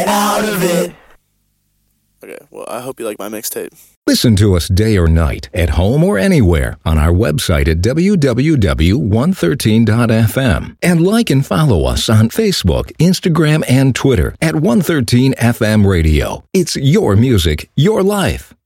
out of it. Okay, well, I hope you like my mixtape. Listen to us day or night, at home or anywhere, on our website at www.113.fm. And like and follow us on Facebook, Instagram, and Twitter at 113 FM Radio. It's your music, your life.